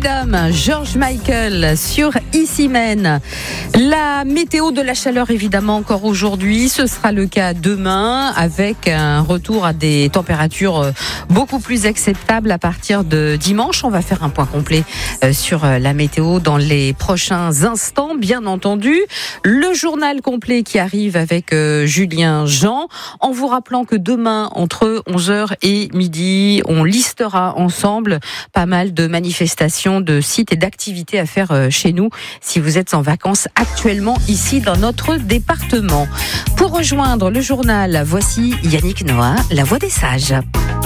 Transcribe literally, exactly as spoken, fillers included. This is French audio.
Freedom, George Michael sur Issy Men. La météo de la chaleur évidemment encore aujourd'hui, ce sera le cas demain avec un retour à des températures beaucoup plus acceptables à partir de dimanche. On va faire un point complet sur la météo dans les prochains instants, bien entendu. Le journal complet qui arrive avec Julien Jean, en vous rappelant que demain entre onze heures et midi, on listera ensemble pas mal de manifestations, de sites et d'activités à faire chez nous si vous êtes en vacances actuellement ici dans notre département. Pour rejoindre le journal, voici Yannick Noah, la voix des sages.